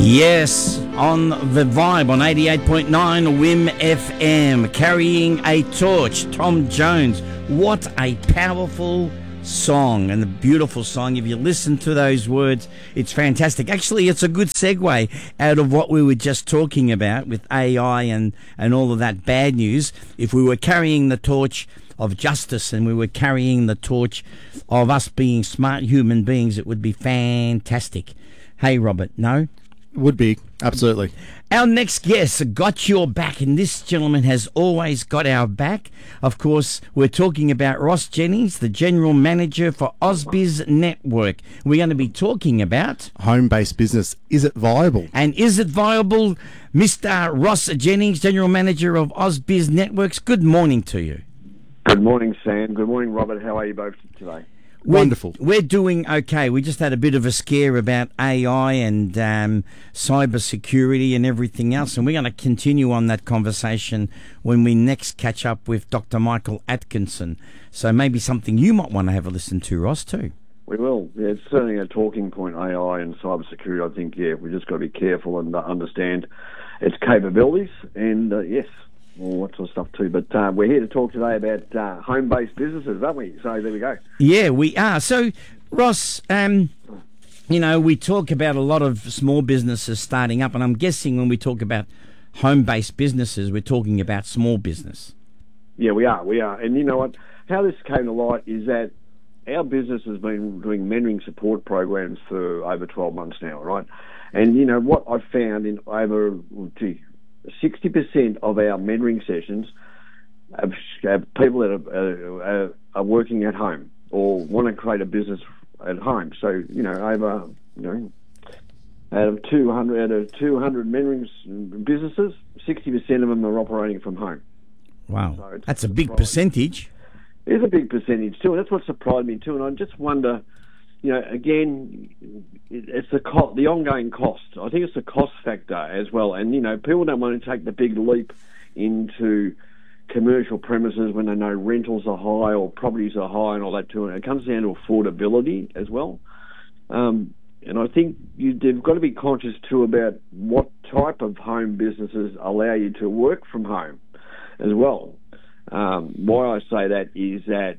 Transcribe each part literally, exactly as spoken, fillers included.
Yes, on the Vibe on eighty-eight point nine W I M F M, carrying a torch, Tom Jones. What a powerful song, and a beautiful song. If you listen to those words, it's fantastic. Actually, it's a good segue out of what we were just talking about with A I and, and all of that bad news. If we were carrying the torch of justice and we were carrying the torch of us being smart human beings, it would be fantastic. Hey, Robert, no? Would be, absolutely. Our next guest got your back, and this gentleman has always got our back. Of course, we're talking about Ross Jennings, the General Manager for Ausbiz Network. We're going to be talking about home-based business. Is it viable? And is it viable? Mister Ross Jennings, General Manager of Ausbiz Networks, good morning to you. Good morning, Sam. Good morning, Robert. How are you both today? We're, Wonderful. We're doing okay. We just had a bit of a scare about A I and um, cyber security and everything else, and we're going to continue on that conversation when we next catch up with Doctor Michael Atkinson. So maybe something you might want to have a listen to, Ross, too. We will. Yeah, it's certainly a talking point, A I and cyber security. I think, yeah, we've just got to be careful and uh, understand its capabilities, and, uh, yes, all that sort of stuff too. But uh, we're here to talk today about uh, home-based businesses, aren't we? So there we go. Yeah, we are. So, Ross, um, you know, we talk about a lot of small businesses starting up, and I'm guessing when we talk about home-based businesses, we're talking about small business. Yeah, we are. We are. And you know what? How this came to light is that our business has been doing mentoring support programs for over twelve months now, right? And, you know, what I found in over, gee, sixty percent of our mentoring sessions have, have people that are, are, are working at home or want to create a business at home. So, you know, over, you know, out of two hundred, out of two hundred mentoring businesses, sixty percent of them are operating from home. Wow. So that's a big percentage. It is a big percentage too, and that's what surprised me too. And I just wonder, you know, again, it's the co- the ongoing cost. I think it's the cost factor as well. And, you know, people don't want to take the big leap into commercial premises when they know rentals are high or properties are high and all that too. And it comes down to affordability as well. Um, and I think you, they've got to be conscious too about what type of home businesses allow you to work from home as well. Um, why I say that is that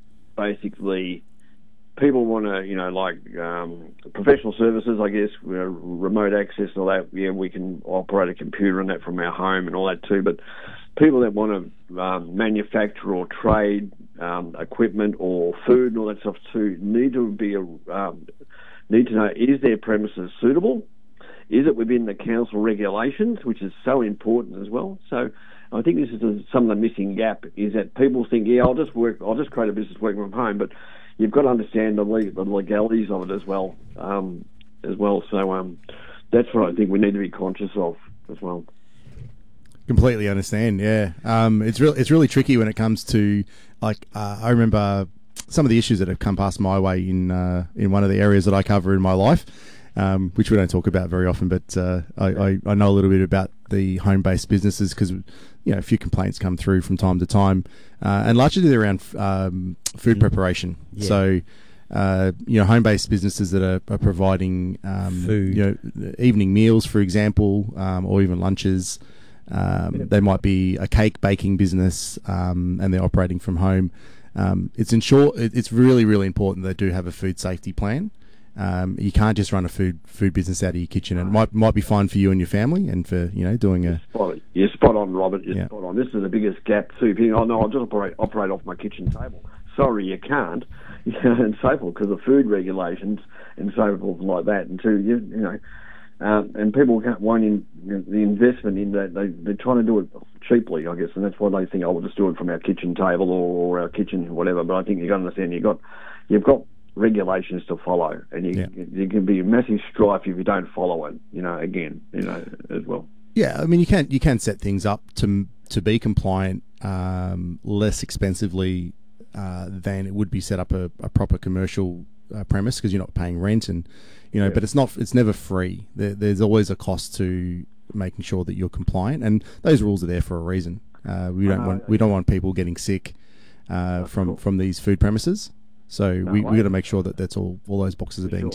basically people want to, you know, like um, professional services, I guess, you know, remote access and all that. Yeah, we can operate a computer and that from our home and all that too. But people that want to um, manufacture or trade um, equipment or food and all that stuff too need to be um, need to know, is their premises suitable? Is it within the council regulations, which is so important as well? So I think this is a, some of the missing gap, is that people think, yeah, I'll just work, I'll just create a business working from home, but you've got to understand the, le- the legalities of it as well, um, as well. So um, that's what I think we need to be conscious of as well. Completely understand. Yeah, um, it's really it's really tricky when it comes to, like, uh, I remember some of the issues that have come past my way in uh, in one of the areas that I cover in my life, um, which we don't talk about very often. But uh, I, I, I know a little bit about the home-based businesses because, you know, a few complaints come through from time to time, uh, and largely around um, food preparation. Yeah. So, uh, you know, home-based businesses that are, are providing um, food, you know, evening meals, for example, um, or even lunches. Um, yeah. They might be a cake baking business, um, and they're operating from home. Um, it's ensure it's really, really important they do have a food safety plan. Um, you can't just run a food food business out of your kitchen. And it might might be fine for you and your family, and for, you know, doing a. Spot on. You're spot on, Robert. You're yeah. spot on. This is the biggest gap too. People, oh no, I'll just operate operate off my kitchen table. Sorry, you can't, and so forth, because of food regulations and so forth like that. And to you, you know, um, and people can't want in, you know, the investment in that. They they're trying to do it cheaply, I guess, and that's why they think, oh, we'll just do it from our kitchen table or, or our kitchen, whatever. But I think you've got to understand, you've got you've got regulations to follow, and you, yeah. you can be a massive strife if you don't follow it, you know, again, you know, as well. Yeah, I mean, you can you can set things up to to be compliant um, less expensively uh, than it would be set up a, a proper commercial uh, premise, because you're not paying rent, and, you know, yeah. but it's not it's never free. There, there's always a cost to making sure that you're compliant, and those rules are there for a reason. Uh, we don't want we don't want people getting sick uh, from cool. from these food premises. So no, we we got to make sure that that's all all those boxes are being sure. ticked.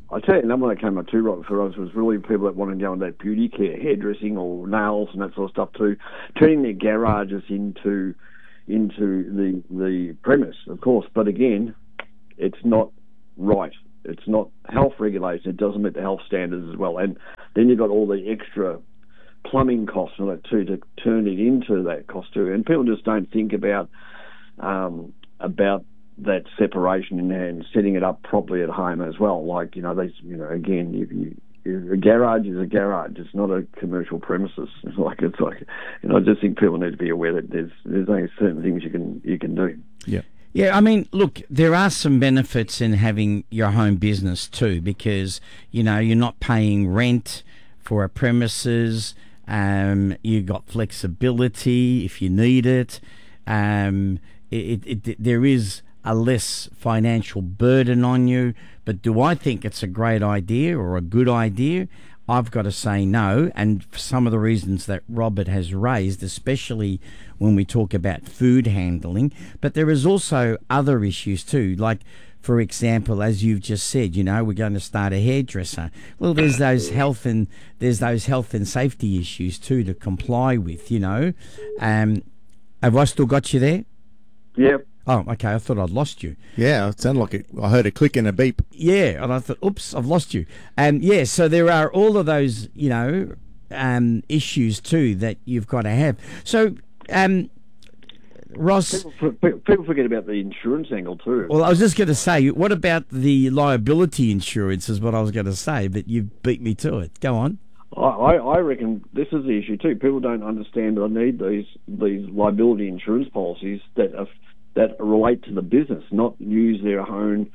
I tell you, the number that came up too, right, for us was really people that want to go into that beauty care, hairdressing or nails and that sort of stuff too, turning their garages into into the the premise, of course. But again, it's not right. It's not health regulated. It doesn't meet the health standards as well. And then you've got all the extra plumbing costs and that too to turn it into that cost too. And people just don't think about um, about that separation and, and setting it up properly at home as well. Like, you know, they, you know, again, you, you, a garage is a garage. It's not a commercial premises. It's like, it's like, you know, I just think people need to be aware that there's there's only certain things you can you can do. Yeah. Yeah, I mean, look, there are some benefits in having your home business too, because, you know, you're not paying rent for a premises. Um, you've got flexibility if you need it. Um, it, it, it there is a less financial burden on you. But do I think it's a great idea or a good idea? I've got to say no, and for some of the reasons that Robert has raised, especially when we talk about food handling. But there is also other issues too, like, for example, as you've just said, you know, we're going to start a hairdresser. Well, there's those health and there's those health and safety issues too to comply with, you know. Um, have I still got you there? Yep. Oh, okay. I thought I'd lost you. Yeah, it sounded like it. I heard a click and a beep. Yeah, and I thought, oops, I've lost you. And yeah, so there are all of those, you know, um, issues too that you've got to have. So, um, Ross, people, people forget about the insurance angle too. Well, I was just going to say, what about the liability insurance? Is what I was going to say, but you beat me to it. Go on. I, I reckon this is the issue too. People don't understand that I need these these liability insurance policies that are, that relate to the business, not use their own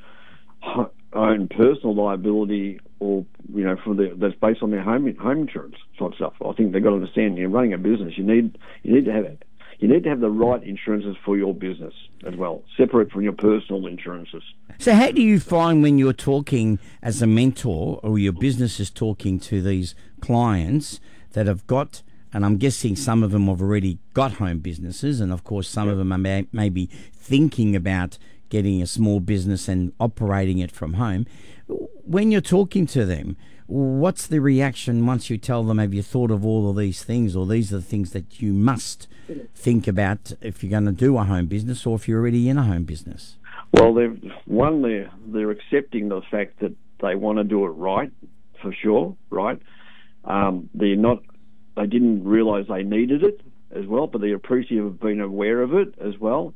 own personal liability or, you know, for the that's based on their home home insurance sort of stuff. I think they've got to understand, you're running a business. You need you need to have you need to have the right insurances for your business as well, separate from your personal insurances. So how do you find when you're talking as a mentor, or your business is talking to these clients that have got, and I'm guessing some of them have already got home businesses, and of course some yep. of them are may, maybe thinking about getting a small business and operating it from home. When you're talking to them, what's the reaction once you tell them, have you thought of all of these things, or these are the things that you must think about if you're going to do a home business, or if you're already in a home business? Well, they're, one, they're, they're accepting the fact that they want to do it right, for sure, right? Um, they're not, they didn't realise they needed it as well, but they're appreciative of being aware of it as well.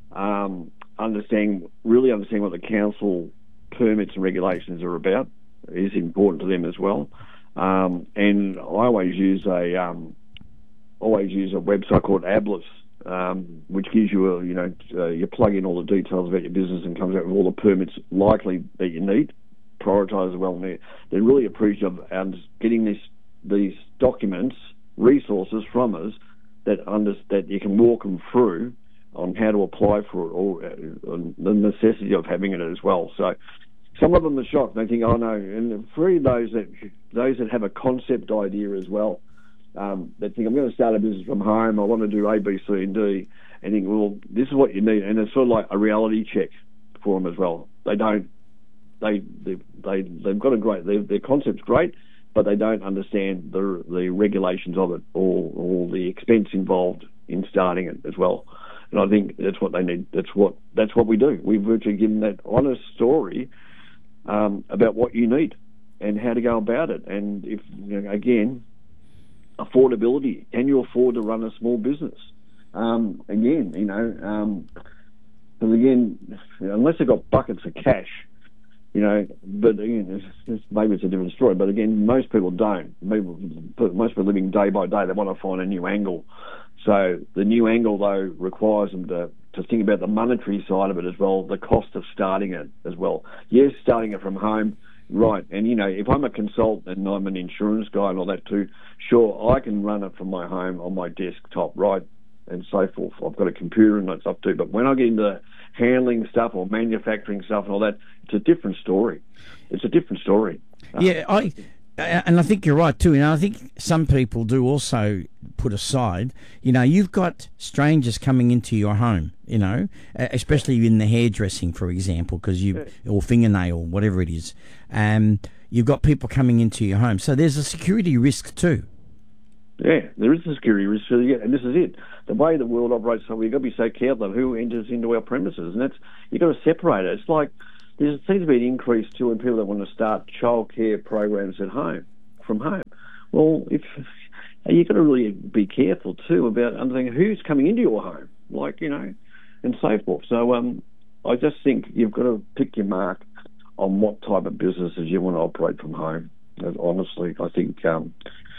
Um, understanding, really understanding what the council permits and regulations are about is important to them as well. Um, and I always use a um, always use a website called Ablis, um, which gives you a, you know, uh, you plug in all the details about your business and comes out with all the permits likely that you need, prioritise as well. And they're, they're really appreciative of getting this these documents, resources from us that under, that you can walk them through on how to apply for it, or uh, the necessity of having it as well. So some of them are shocked. They think, oh no. And for those that those that have a concept idea as well, um, that think, I'm going to start a business from home, I want to do A, B, C, and D, and think, well, this is what you need. And it's sort of like a reality check for them as well. They don't, they they, they they've got a great, their, their concept's great, but they don't understand the the regulations of it, or or the expense involved in starting it as well. And I think that's what they need. That's what that's what we do. We virtually give them that honest story um, about what you need and how to go about it. And if, you know, again, affordability. Can you afford to run a small business? Um, again, you know, um, because again, unless they've got buckets of cash, you know, but again, it's, it's, maybe it's a different story. But again, most people don't. People, most people are living day by day. They want to find a new angle. So the new angle, though, requires them to, to think about the monetary side of it as well, the cost of starting it as well. Yes, starting it from home, right. And, you know, if I'm a consultant and I'm an insurance guy and all that too, sure, I can run it from my home on my desktop, right, and so forth. I've got a computer and that stuff too. But when I get into handling stuff or manufacturing stuff and all that, it's a different story. It's a different story. Yeah, I... And I think you're right too. You know, I think some people do also put aside, you know, you've got strangers coming into your home, you know, uh, especially in the hairdressing, for example, because you Yeah. or fingernail, whatever it is. Um, you've got people coming into your home, so there's a security risk too. Yeah, there is a security risk, so, yeah, and this is it. The way the world operates, so we've got to be so careful of who enters into our premises, and that's you've got to separate it. It's like there seems to be an increase too in people that want to start childcare programs at home, from home. Well, if you've got to really be careful too about understanding who's coming into your home, like, you know, and so forth. So um, I just think you've got to pick your mark on what type of businesses you want to operate from home. And honestly, I think. Um,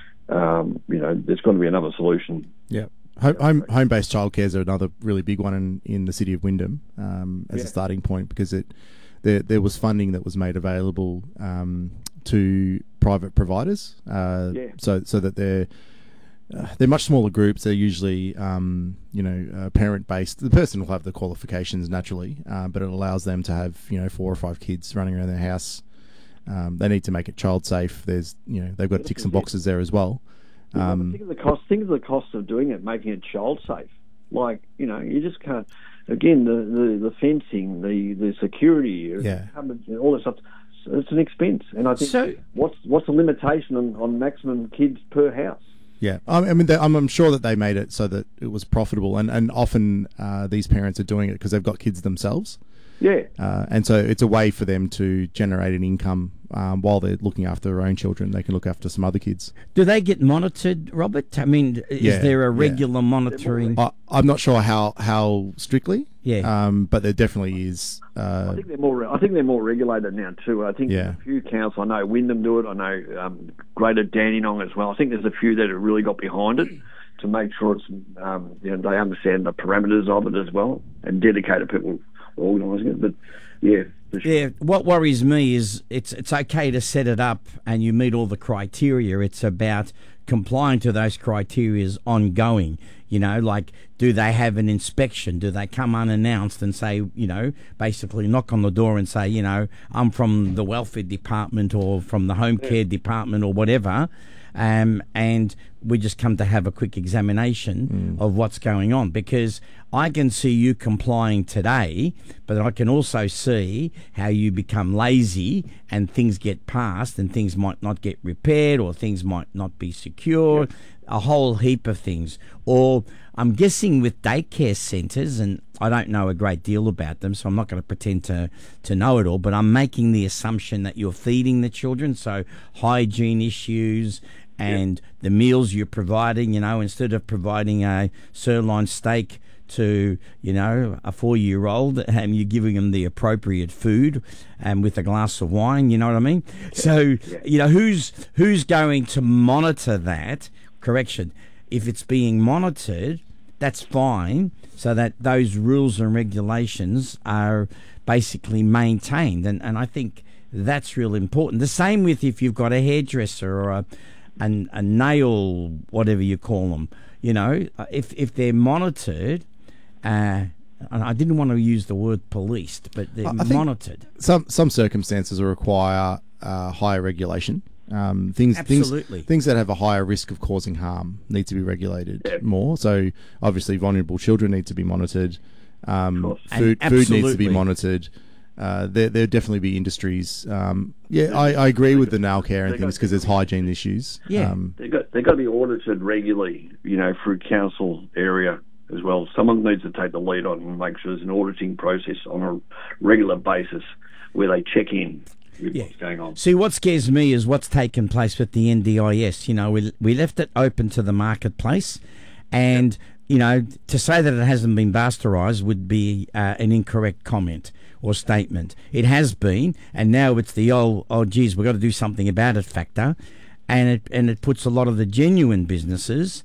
Um, you know, there's got to be another solution. Yeah. Home, home, home-based childcare is another really big one in, in the city of Wyndham um, as Yeah. a starting point, because it there there was funding that was made available um, to private providers, uh, Yeah. so so that they're uh, they're much smaller groups. They're usually um, you know uh, parent-based. The person will have the qualifications naturally, uh, but it allows them to have you know four or five kids running around their house. Um, they need to make it child safe. There's, you know, they've got ticks and boxes there as well. Um, think of the cost. Think of the cost of doing it, making it child safe. Like, you know, you just can't. Again, the, the, the fencing, the, the security, Yeah. all this stuff. It's an expense, and I think So- what's what's the limitation on, on maximum kids per house? yeah, I I mean, they- I'm, I'm sure that they made it so that it was profitable, and and often uh, these parents are doing it because they've got kids themselves. Yeah, Uh, and so it's a way for them to generate an income um, while they're looking after their own children. They can look after some other kids. Do they get monitored, Robert? I mean, is Yeah, there a yeah. regular monitoring? I, I'm not sure how how strictly, Yeah. um, but there definitely is. I Uh, think they're more. I think they're more regulated now too. I think Yeah. a few councils. I know Wyndham do it. I know um, Greater Dandenong as well. I think there's a few that have really got behind it to make sure it's um, you know they understand the parameters of it as well, and dedicated people organising it. But yeah, for sure. Yeah, what worries me is it's it's okay to set it up and you meet all the criteria. It's about complying to those criteria ongoing. You know, like, do they have an inspection? Do they come unannounced and say, you know, basically knock on the door and say, you know, I'm from the welfare department or from the home care department or whatever, um, and we just come to have a quick examination of what's going on, because I can see you complying today, but I can also see how you become lazy and things get passed and things might not get repaired or things might not be secured, a whole heap of things. Or I'm guessing with daycare centres, and I don't know a great deal about them, so I'm not going to pretend to, to know it all, but I'm making the assumption that you're feeding the children, so hygiene issues and the meals you're providing, you know, instead of providing a sirloin steak to, you know, a four-year-old, and you're giving them the appropriate food and with a glass of wine, you know what I mean? So, you know, who's who's going to monitor that? Correction, if it's being monitored, that's fine, so that those rules and regulations are basically maintained. And, and I think that's real important. The same with if you've got a hairdresser or a, a, a nail, whatever you call them, you know, if, if they're monitored, uh, and I didn't want to use the word policed, but they're I think- monitored. some some circumstances will require uh, higher regulation. Um, things, Absolutely. things, things that have a higher risk of causing harm need to be regulated more. So obviously, vulnerable children need to be monitored. Um, course. food, And food needs to be absolutely. monitored. Uh, there, there definitely be industries. Um, yeah, I, I agree with the nail care and They got- things because there's hygiene issues. Yeah. Um, They've got, they've got to be audited regularly, you know, through council area as well. Someone needs to take the lead on and make sure there's an auditing process on a regular basis where they check in with Yeah. what's going on. See, what scares me is what's taken place with the N D I S. You know, we we left it open to the marketplace, and you know, to say that it hasn't been bastardised would be uh, an incorrect comment or statement. It has been, and now it's the old, oh, geez, we've got to do something about it factor, and it and it puts a lot of the genuine businesses,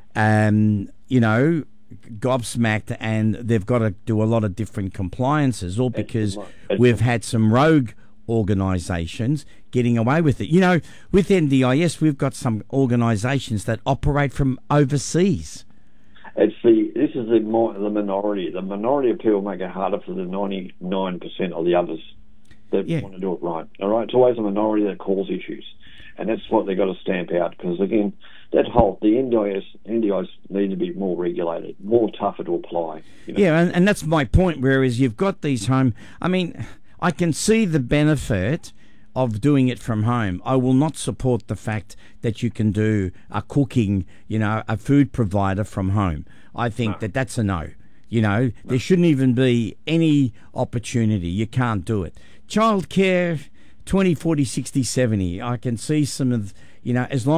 um, you know, gobsmacked, and they've got to do a lot of different compliances, all because we've had some rogue organisations getting away with it. You know, with N D I S, we've got some organisations that operate from overseas. It's the this is the mi- the minority. The minority of people make it harder for the ninety-nine percent of the others. that Yeah. want to do it right. All right, it's always a minority that cause issues, and that's what they've got to stamp out. Because again, that whole the N D I S N D Is need to be more regulated, more tougher to apply. You know? Yeah, and, and that's my point. Whereas you've got these home. I mean, I can see the benefit of doing it from home. I will not support the fact that you can do a cooking, you know, a food provider from home. I think No. that that's a no. You know, there shouldn't even be any opportunity. You can't do it. Childcare, twenty, forty, sixty, seventy. I can see some of, you know, as long